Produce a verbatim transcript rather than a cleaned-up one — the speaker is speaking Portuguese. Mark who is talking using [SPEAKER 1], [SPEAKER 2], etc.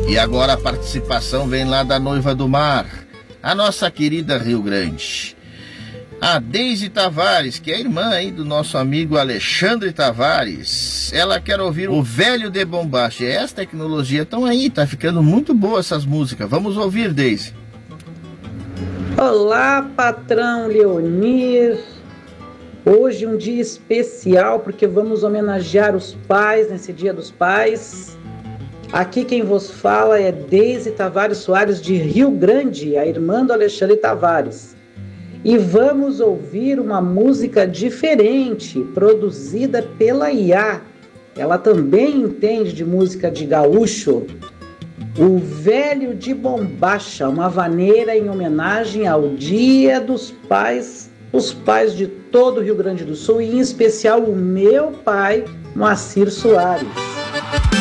[SPEAKER 1] E agora a participação vem lá da Noiva do Mar, a nossa querida Rio Grande. A Deise Tavares, que é irmã aí do nosso amigo Alexandre Tavares. Ela quer ouvir o Velho de Bombacha. E essa tecnologia estão aí, tá ficando muito boa essas músicas. Vamos ouvir, Deise.
[SPEAKER 2] Olá, patrão Leonir. Hoje um dia especial porque vamos homenagear os pais nesse Dia dos Pais. Aqui quem vos fala é Deise Tavares Soares de Rio Grande, a irmã do Alexandre Tavares. E vamos ouvir uma música diferente, produzida pela I A. Ela também entende de música de gaúcho. O Velho de Bombacha, uma vaneira em homenagem ao Dia dos Pais, os pais de todo o Rio Grande do Sul, e em especial o meu pai, Moacir Soares.